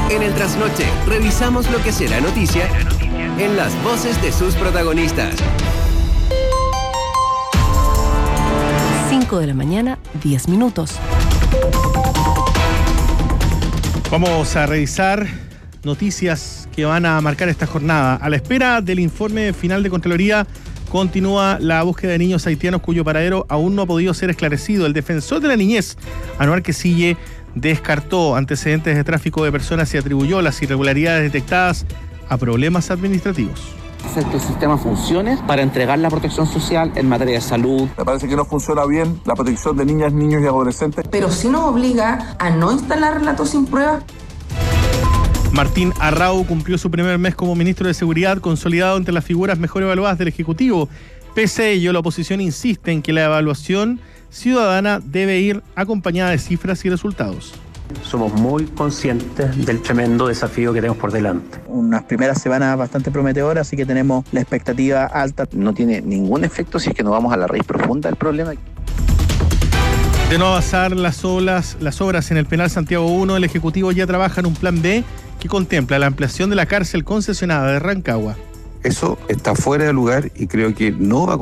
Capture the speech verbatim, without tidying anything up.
En el Trasnoche revisamos lo que será noticia en las voces de sus protagonistas. cinco de la mañana, diez minutos. Vamos a revisar noticias que van a marcar esta jornada. A la espera del informe final de Contraloría, continúa la búsqueda de niños haitianos cuyo paradero aún no ha podido ser esclarecido. El defensor de la niñez, Anuar Quesille, descartó antecedentes de tráfico de personas y atribuyó las irregularidades detectadas a problemas administrativos. Hacer que el sistema funcione para entregar la protección social en materia de salud. Me parece que no funciona bien la protección de niñas, niños y adolescentes. Pero sí nos obliga a no instalar relatos sin pruebas. Martín Arrau cumplió su primer mes como ministro de Seguridad, consolidado entre las figuras mejor evaluadas del Ejecutivo. Pese a ello, la oposición insiste en que la evaluación ciudadana debe ir acompañada de cifras y resultados. Somos muy conscientes del tremendo desafío que tenemos por delante. Unas primeras semanas bastante prometedoras, así que tenemos la expectativa alta. No tiene ningún efecto si es que no vamos a la raíz profunda del problema. De no avanzar las obras, las obras en el Penal Santiago uno, el Ejecutivo ya trabaja en un plan B que contempla la ampliación de la cárcel concesionada de Rancagua. Eso está fuera de lugar y creo que no va a